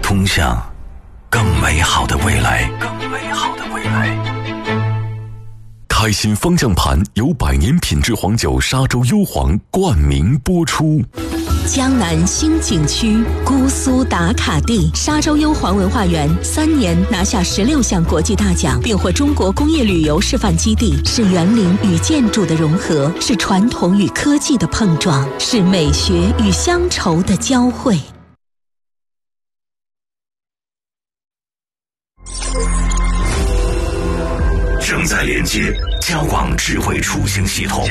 通向更美好的未来。开心方向盘由100年品质黄酒沙洲幽黄冠名播出。 江南新景区姑苏打卡地沙洲幽黄文化园3年拿下16项国际大奖，并获中国工业旅游示范基地，是园林与建筑的融合，是传统与科技的碰撞，是美学与乡愁的交汇。 正在连接交广智慧出行系统。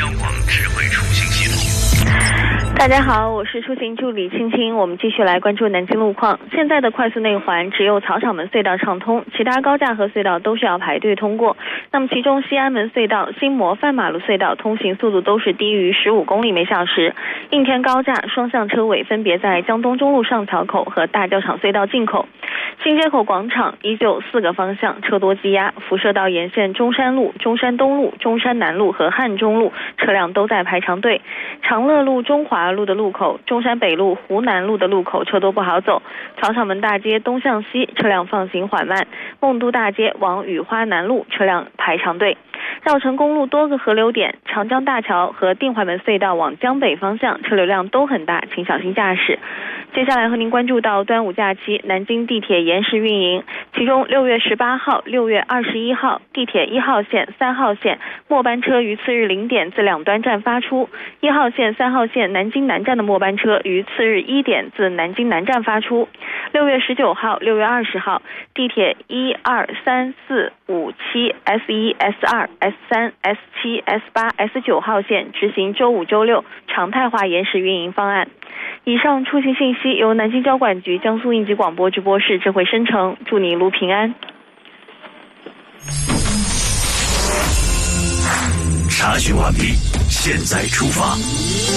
大家好，我是出行助理青青，我们继续来关注南京路况。现在的快速内环只有草场门隧道畅通，其他高架和隧道都需要排队通过。那么其中西安门隧道、新模范马路隧道通行速度都是低于15公里每小时。应天高架双向车尾分别在江东中路上桥口和大教场隧道进口。新街口广场依旧4个方向车多积压，辐射道沿线中山路、中山东路、中山南路和汉中路车辆都在排长队。长乐路、中华路的路口、中山北路、湖南路的路口车多不好走。草场门大街东向西车辆放行缓慢，梦都大街往雨花南路车辆排长队。绕城公路多个河流点、长江大桥和定淮门隧道往江北方向车流量都很大，请小心驾驶。接下来和您关注到端午假期南京地铁延时运营，其中6月18号、6月21号地铁1号线、3号线末班车于次日0点自两端站发出，1号线、3号线南京南站的末班车于次日1点自南京南站发出。6月19号、6月20号地铁1、2、3、4、5、7、S1、S2、S3、S7、S8、S9号线执行周5、周6常态化延时运营方案。以上出行信息由南京交管局江苏应急广播直播室智慧生成，祝你一路平安。 查询完毕，现在出发。